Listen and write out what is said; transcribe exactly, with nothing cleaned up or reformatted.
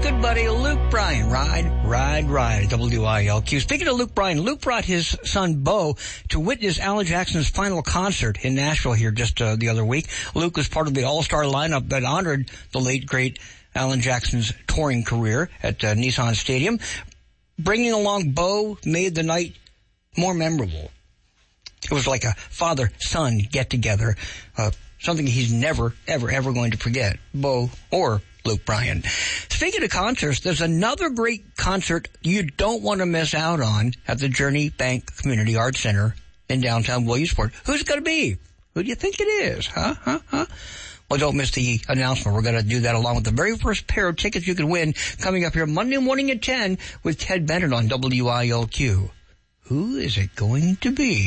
good buddy Luke Bryan. Ride, ride, ride at W I L Q. Speaking of Luke Bryan, Luke brought his son Bo to witness Alan Jackson's final concert in Nashville here just uh, the other week. Luke was part of the all-star lineup that honored the late, great Alan Jackson's touring career at uh, Nissan Stadium. Bringing along Bo made the night more memorable. It was like a father-son get-together, uh, something he's never, ever, ever going to forget, Bo or Luke Bryan. Speaking of concerts, there's another great concert you don't want to miss out on at the Journey Bank Community Arts Center in downtown Williamsport. Who's it going to be? Who do you think it is? Huh? Huh? Huh? Well, don't miss the announcement. We're going to do that along with the very first pair of tickets you can win coming up here Monday morning at ten with Ted Bennett on W I L Q. Who is it going to be?